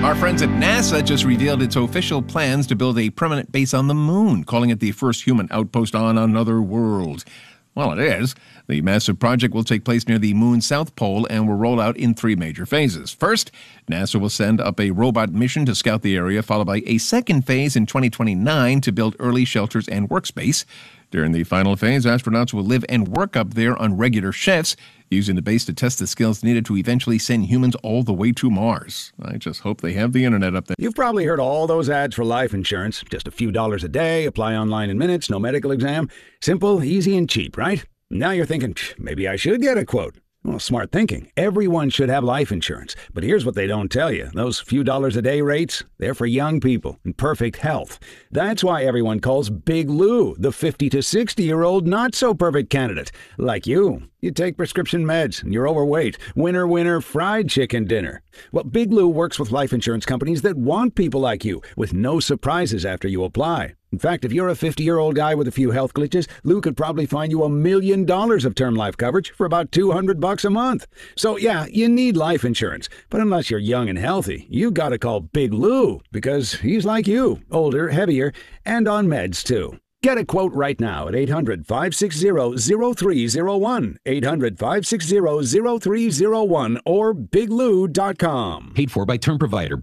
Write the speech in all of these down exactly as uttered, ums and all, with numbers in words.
Our friends at NASA just revealed its official plans to build a permanent base on the moon, calling it the first human outpost on another world. Well, it is. The massive project will take place near the moon's south pole and will roll out in three major phases. First, NASA will send up a robot mission to scout the area, followed by a second phase in twenty twenty-nine to build early shelters and workspace. During the final phase, astronauts will live and work up there on regular shifts, using the base to test the skills needed to eventually send humans all the way to Mars. I just hope they have the internet up there. You've probably heard all those ads for life insurance. Just a few dollars a day, apply online in minutes, no medical exam. Simple, easy, and cheap, right? Now you're thinking, maybe I should get a quote. Well, smart thinking. Everyone should have life insurance. But here's what they don't tell you. Those few dollars a day rates, they're for young people in perfect health. That's why everyone calls Big Lou the fifty to sixty-year-old not-so-perfect candidate. Like you. You take prescription meds, and you're overweight. Winner, winner, fried chicken dinner. Well, Big Lou works with life insurance companies that want people like you, with no surprises after you apply. In fact, if you're a fifty-year-old guy with a few health glitches, Lou could probably find you a million dollars of term life coverage for about two hundred bucks a month. So yeah, you need life insurance. But unless you're young and healthy, you gotta call Big Lou, because he's like you, older, heavier, and on meds too. Get a quote right now at eight hundred, five six zero, zero three zero one, eight hundred, five six zero, zero three zero one, or big lou dot com. Paid for by Term Provider.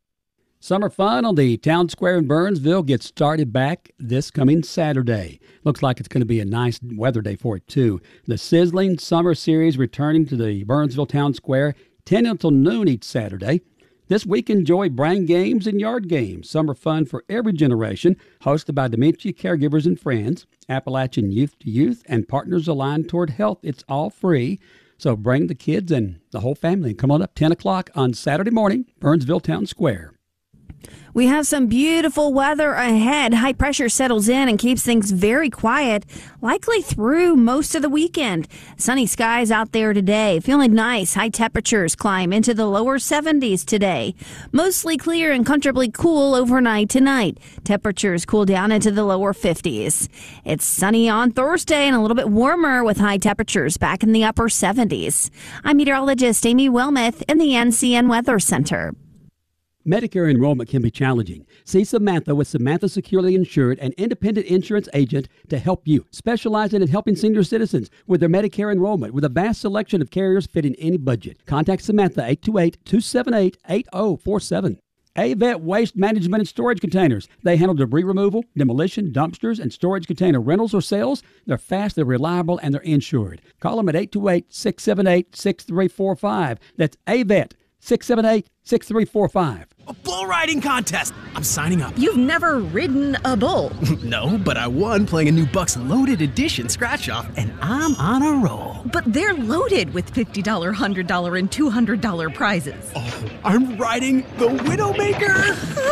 Summer fun on the Town Square in Burnsville gets started back this coming Saturday. Looks like it's going to be a nice weather day for it, too. The Sizzling Summer Series returning to the Burnsville Town Square ten until noon each Saturday. This week, enjoy brain games and yard games. Summer fun for every generation, hosted by dementia caregivers and friends, Appalachian Youth to Youth, and partners aligned toward health. It's all free. So bring the kids and the whole family. Come on up, ten o'clock on Saturday morning, Burnsville Town Square. We have some beautiful weather ahead. High pressure settles in and keeps things very quiet, likely through most of the weekend. Sunny skies out there today. Feeling nice. High temperatures climb into the lower seventies today. Mostly clear and comfortably cool overnight tonight. Temperatures cool down into the lower fifties. It's sunny on Thursday and a little bit warmer with high temperatures back in the upper seventies. I'm meteorologist Amy Wilmoth in the N C N Weather Center. Medicare enrollment can be challenging. See Samantha with Samantha Securely Insured, an independent insurance agent to help you, specializing in helping senior citizens with their Medicare enrollment with a vast selection of carriers fitting any budget. Contact Samantha, eight two eight, two seven eight, eight zero four seven. A-Vet Waste Management and Storage Containers. They handle debris removal, demolition, dumpsters, and storage container rentals or sales. They're fast, they're reliable, and they're insured. Call them at eight two eight, six seven eight, six three four five. That's A-Vet, six seven eight, six three four five. A bull riding contest! I'm signing up. You've never ridden a bull. No, but I won playing a new Bucks Loaded Edition scratch-off, and I'm on a roll. But they're loaded with fifty dollars, one hundred dollars, and two hundred dollars prizes. Oh, I'm riding the Widowmaker!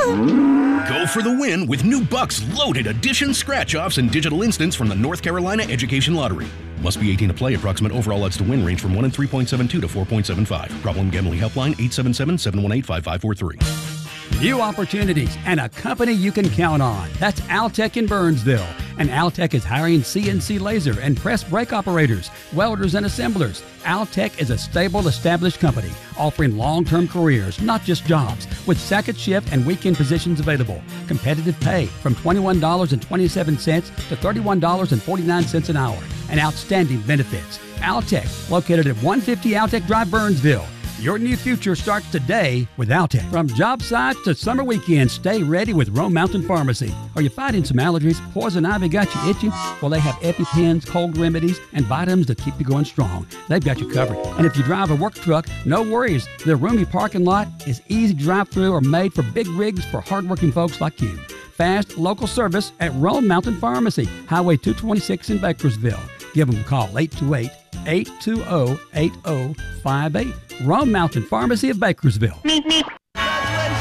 Go for the win with new Bucks Loaded Edition scratch-offs and digital instants from the North Carolina Education Lottery. Must be eighteen to play. Approximate overall odds to win range from one in three point seven two to four point seven five. Problem gambling helpline eight seven seven, seven one eight, five five four three. New opportunities and a company you can count on. That's Altec in Burnsville. And Altec is hiring C N C laser and press brake operators, welders, and assemblers. Altec is a stable, established company offering long-term careers, not just jobs, with second shift and weekend positions available. Competitive pay from twenty-one dollars and twenty-seven cents to thirty-one dollars and forty-nine cents an hour. And outstanding benefits. Altec, located at one fifty Altec Drive, Burnsville. Your new future starts today with Altec. From job sites to summer weekends, stay ready with Rome Mountain Pharmacy. Are you fighting some allergies? Poison ivy got you itching? Well, they have EpiPens, cold remedies, and vitamins to keep you going strong. They've got you covered. And if you drive a work truck, no worries. Their roomy parking lot is easy to drive through or made for big rigs for hardworking folks like you. Fast local service at Rome Mountain Pharmacy, Highway two twenty-six in Bakersville. Give them a call, eight two eight, eight two zero, eight zero five eight. Rome Mountain Pharmacy of Bakersville. Meep, meep.